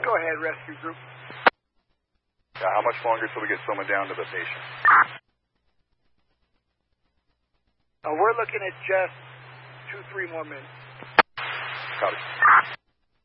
Go ahead, rescue group. How much longer till we get someone down to the patient? We're looking at just 2-3 more minutes. Copy.